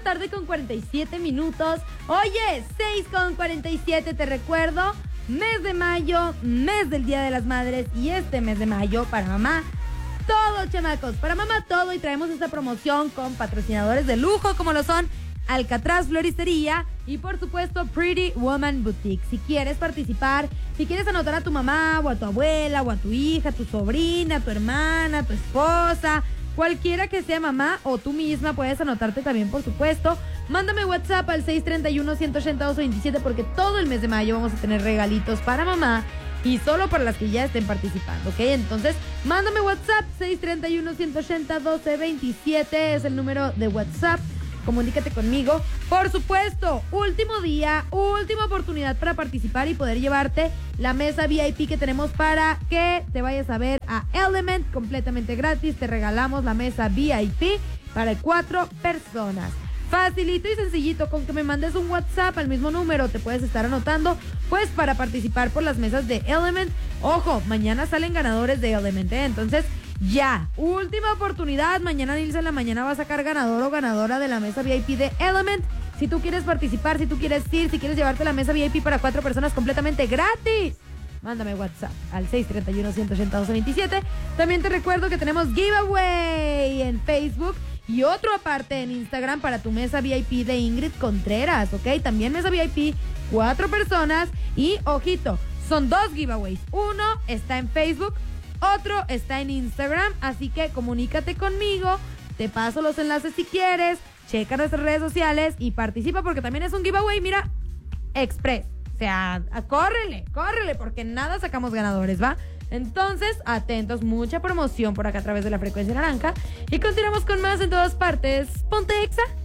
tarde con 47 minutos. Oye, 6:47, te recuerdo, mes de mayo, mes del Día de las Madres, y este mes de mayo para mamá todo, chamacos, para mamá todo, y traemos esta promoción con patrocinadores de lujo como lo son Alcatraz Floristería y por supuesto Pretty Woman Boutique. Si quieres participar, si quieres anotar a tu mamá o a tu abuela o a tu hija, a tu sobrina, a tu hermana, a tu esposa, cualquiera que sea mamá o tú misma, puedes anotarte también, por supuesto. Mándame WhatsApp al 631-180-227 porque todo el mes de mayo vamos a tener regalitos para mamá y solo para las que ya estén participando, ¿ok? Entonces, mándame WhatsApp, 631-180-1227 es el número de WhatsApp. Comunícate conmigo. Por supuesto, último día, última oportunidad para participar y poder llevarte la mesa VIP que tenemos para que te vayas a ver a Element completamente gratis. Te regalamos la mesa VIP para 4 personas. Facilito y sencillito, con que me mandes un WhatsApp al mismo número, te puedes estar anotando, pues, para participar por las mesas de Element. Ojo, mañana salen ganadores de Element, entonces ya, última oportunidad. Mañana Nilsa en la mañana va a sacar ganador o ganadora de la mesa VIP de Element. Si tú quieres participar, si tú quieres ir, si quieres llevarte la mesa VIP para 4 personas completamente gratis, mándame WhatsApp al 631-180-1227. También te recuerdo que tenemos giveaway en Facebook y otro aparte en Instagram para tu mesa VIP de Ingrid Contreras, ¿ok? También mesa VIP, 4 personas y, ojito, son 2 giveaways. Uno está en Facebook, otro está en Instagram, así que comunícate conmigo, te paso los enlaces si quieres, checa nuestras redes sociales y participa porque también es un giveaway, mira, express. O sea, córrele, porque nada sacamos ganadores, ¿va? Entonces, atentos, mucha promoción por acá a través de la frecuencia naranja y continuamos con más en todas partes. Ponte Exa.